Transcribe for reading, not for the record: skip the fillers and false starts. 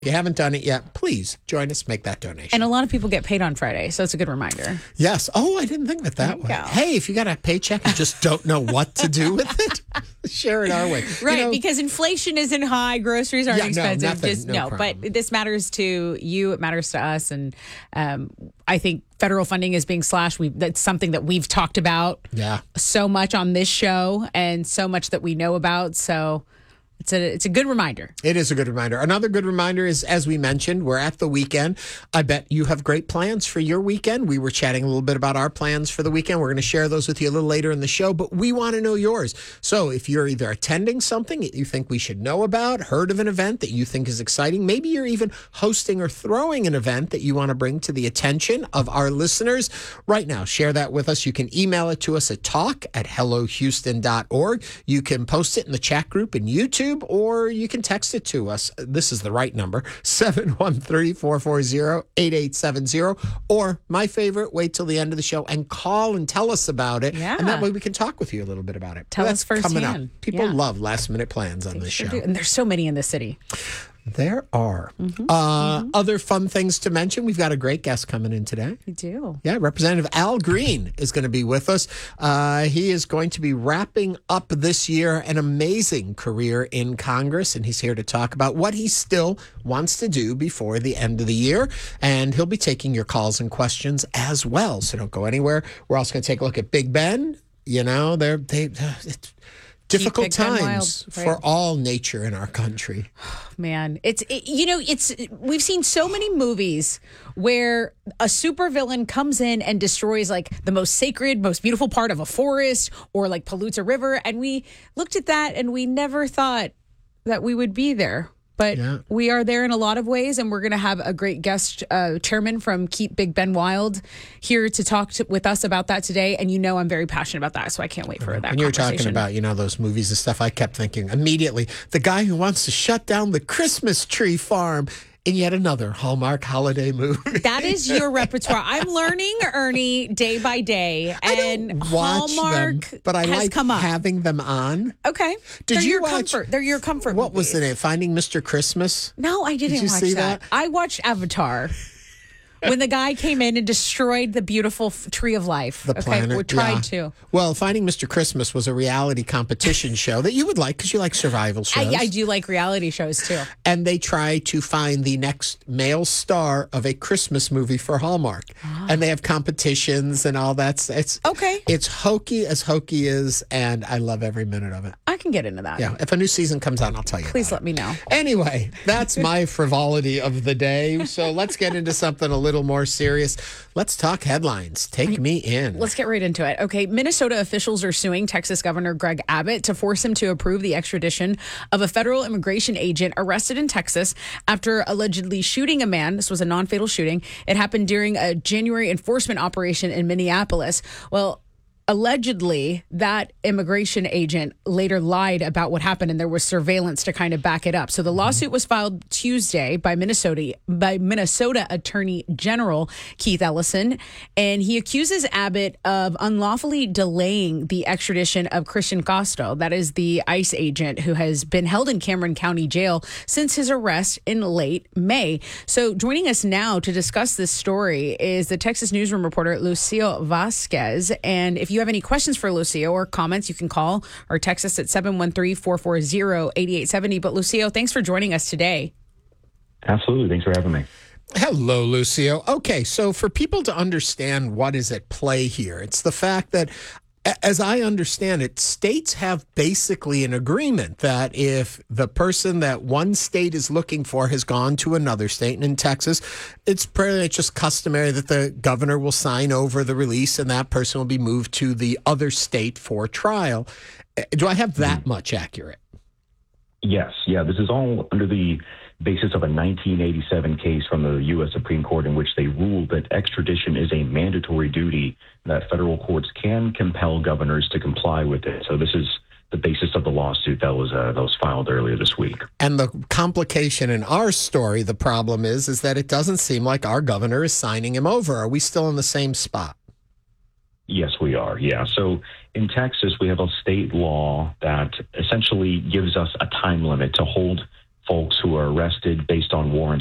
If you haven't done it yet, please join us, make that donation. And a lot of people get paid on Friday, so it's a good reminder. Yes. Oh, I didn't think of it that way. Hey, if you got a paycheck and just don't know what to do with it, share it our way. Right, because inflation isn't high, groceries aren't expensive. But this matters to you, it matters to us, and I think federal funding is being slashed. That's something that we've talked about so much on this show and so much that we know about, so... It's a good reminder. It is a good reminder. Another good reminder is, as we mentioned, we're at the weekend. I bet you have great plans for your weekend. We were chatting a little bit about our plans for the weekend. We're going to share those with you a little later in the show, but we want to know yours. So if you're either attending something that you think we should know about, heard of an event that you think is exciting, maybe you're even hosting or throwing an event that you want to bring to the attention of our listeners right now, share that with us. You can email it to us at talk@hellohouston.org. You can post it in the chat group in YouTube, or you can text it to us. This is the right number, 713-440-8870. Or my favorite, wait till the end of the show and call and tell us about it. Yeah. And that way we can talk with you a little bit about it. Tell us firsthand. Coming up. People love last minute plans on this show. And there's so many in the city. There are. Other fun things to mention. We've got a great guest coming in today. We do. Yeah, Representative Al Green is going to be with us. He is going to be wrapping up this year an amazing career in Congress, and he's here to talk about what he still wants to do before the end of the year. And he'll be taking your calls and questions as well, so don't go anywhere. We're also going to take a look at Big Ben. You know, it's difficult times for all nature in our country. Man, we've seen so many movies where a supervillain comes in and destroys like the most sacred, most beautiful part of a forest or like pollutes a river. And we looked at that and we never thought that we would be there. But we are there in a lot of ways, and we're going to have a great guest, chairman from Keep Big Ben Wild, here to talk with us about that today. And I'm very passionate about that, so I can't wait for that. When you were talking about, those movies and stuff, I kept thinking immediately, the guy who wants to shut down the Christmas tree farm in yet another Hallmark holiday movie. That is your repertoire. I'm learning, Ernie, day by day. And I don't watch Hallmark them, but I like having them on. Okay. They're your comfort. They're your comfort What was the name? Finding Mr. Christmas? No, I didn't watch that. I watched Avatar. When the guy came in and destroyed the beautiful tree of life. The planet. We tried to. Well, Finding Mr. Christmas was a reality competition show that you would like because you like survival shows. I do like reality shows, too. And they try to find the next male star of a Christmas movie for Hallmark. And they have competitions and all that. It's hokey as hokey is, and I love every minute of it. I can get into that. Yeah. If a new season comes on, I'll tell you. Please let me know. Anyway, that's my frivolity of the day. So let's get into something a little more serious. Let's talk headlines. Take me in. Let's get right into it. Okay, Minnesota officials are suing Texas Governor Greg Abbott to force him to approve the extradition of a federal immigration agent arrested in Texas after allegedly shooting a man. This was a non-fatal shooting. It happened during a January enforcement operation in Minneapolis. Well, allegedly, that immigration agent later lied about what happened, and there was surveillance to kind of back it up. So the lawsuit was filed Tuesday by Minnesota Attorney General Keith Ellison, and he accuses Abbott of unlawfully delaying the extradition of Christian Castro. That is the ICE agent who has been held in Cameron County Jail since his arrest in late May. So joining us now to discuss this story is the Texas newsroom reporter Lucio Vasquez. And if you have any questions for Lucio or comments, you can call or text us at 713-440-8870. But Lucio, thanks for joining us today. Absolutely. Thanks for having me. Hello, Lucio. Okay, so for people to understand what is at play here, it's the fact that, as I understand it, states have basically an agreement that if the person that one state is looking for has gone to another state, and in Texas, it's pretty just customary that the governor will sign over the release and that person will be moved to the other state for trial. Do I have that much accurate? Yes. Yeah, this is all under the basis of a 1987 case from the U.S. Supreme Court in which they ruled that extradition is a mandatory duty that federal courts can compel governors to comply with it. So this is the basis of the lawsuit that was filed earlier this week. And the complication in our story, the problem is that it doesn't seem like our governor is signing him over. Are we still in the same spot? Yes, we are. Yeah. So in Texas, we have a state law that essentially gives us a time limit to hold folks who are arrested based on warrants